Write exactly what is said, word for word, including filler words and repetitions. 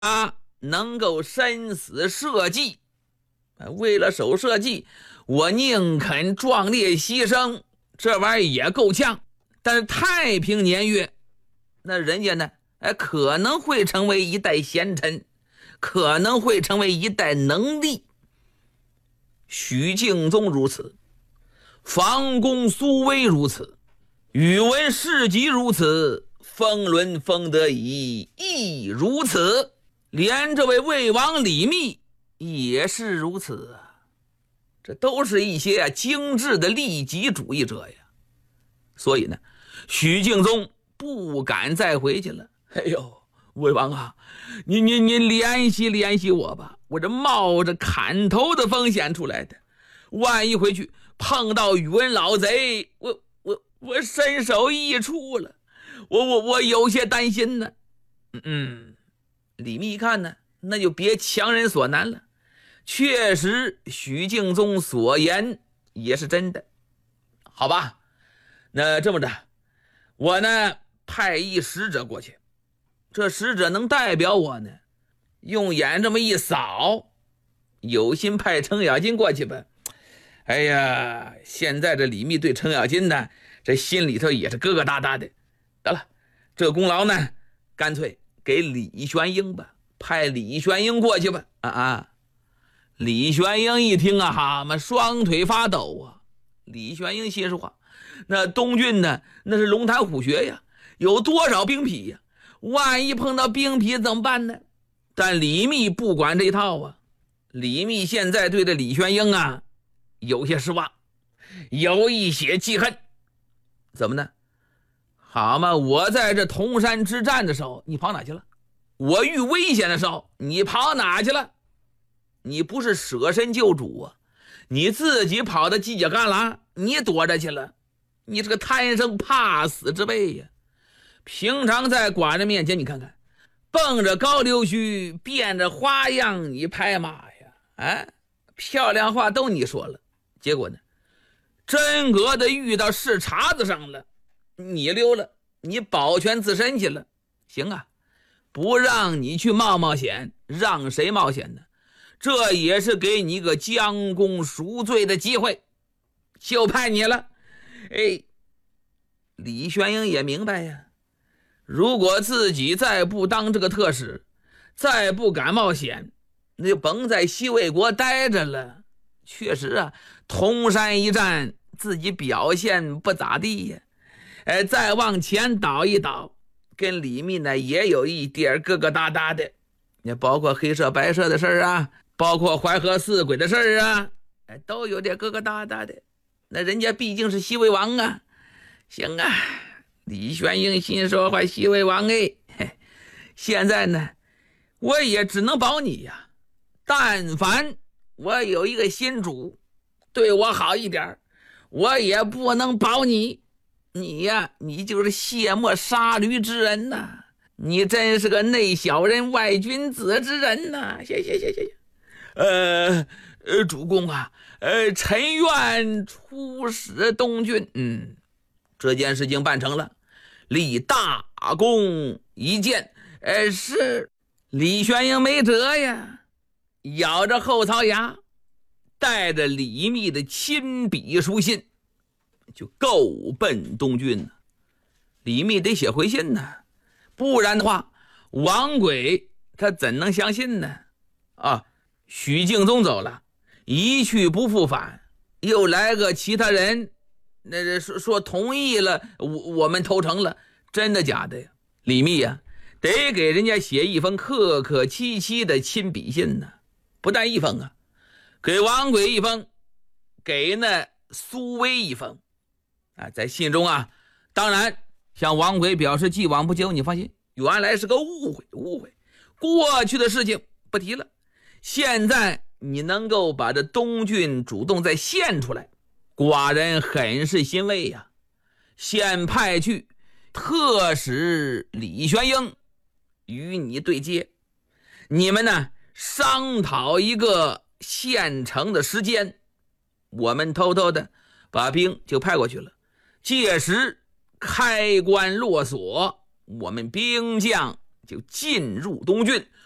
能够身死社稷，为了守社稷，我宁肯壮烈牺牲，这玩意儿也够呛。但是太平年月，那人家呢，哎，可能会成为一代贤臣，可能会成为一代能力。许敬宗如此，房公苏威如此，宇文士集如此，风伦风德仪亦如此，连这位魏王李密也是如此啊。这都是一些啊精致的利己主义者呀。所以呢，许敬宗不敢再回去了。哎呦，魏王啊，您您您联系联系我吧，我这冒着砍头的风险出来的，万一回去碰到宇文老贼，我我我身首异处了，我我我有些担心呢。嗯嗯，李密一看呢，那就别强人所难了。确实，许敬宗所言也是真的。好吧，那这么着，我呢派一使者过去，这使者能代表我呢，用眼这么一扫，有心派程咬金过去吧。哎呀，现在这李密对程咬金呢，这心里头也是疙疙瘩瘩的。得了，这功劳呢，干脆给李玄英吧，派李玄英过去吧。啊啊！李玄英一听啊，哈嘛，双腿发抖啊。李玄英心说话，那东郡呢，那是龙潭虎穴呀，有多少兵痞呀？万一碰到兵痞怎么办呢？但李密不管这套啊。李密现在对这李玄英啊，有些失望，有一些记恨。怎么呢？好嘛，我在这铜山之战的时候，你跑哪去了？我遇危险的时候，你跑哪去了？你不是舍身救主啊，你自己跑到犄角旮旯，你躲着去了。你这个贪生怕死之辈呀！平常在寡人面前，你看看，蹦着高溜须，变着花样你拍马呀，哎，漂亮话都你说了。结果呢，真格的遇到是茬子上了，你溜了，你保全自身去了。行啊，不让你去冒冒险，让谁冒险呢？这也是给你个将功赎罪的机会，就派你了。哎，李玄英也明白呀，如果自己再不当这个特使，再不敢冒险，那就甭在西魏国待着了。确实啊，铜山一战自己表现不咋地呀。哎，再往前倒一倒，跟李密呢也有一点疙疙瘩瘩的，也包括黑社白社的事儿啊，包括淮河四鬼的事儿啊，哎，都有点疙疙瘩瘩的。那人家毕竟是西魏王啊。行啊，李玄英心说话，西魏王哎，现在呢，我也只能保你呀。但凡我有一个新主，对我好一点，我也不能保你。你呀，你就是卸磨杀驴之人呐、啊！你真是个内小人外君子之人呐、啊！谢谢谢谢。呃呃，主公啊，呃，臣愿出使东郡。嗯，这件事情办成了，立大功一件。呃，是李玄英没辙呀，咬着后槽牙，带着李密的亲笔书信，就够奔东郡了。李密得写回信呢，不然的话，王轨他怎能相信呢？啊，许敬宗走了，一去不复返，又来个其他人，那说说同意了，我我们投诚了，真的假的呀？李密呀、啊，得给人家写一封客客气气的亲笔信呢，不但一封啊，给王轨一封，给那苏威一封啊，在信中啊，当然向王轨表示既往不咎，你放心，原来是个误会，误会，过去的事情不提了。现在你能够把这东郡主动再献出来，寡人很是欣慰呀。现派去特使李玄英与你对接，你们呢商讨一个现成的时间，我们偷偷的把兵就派过去了。届时开关落锁，我们兵将就进入东郡，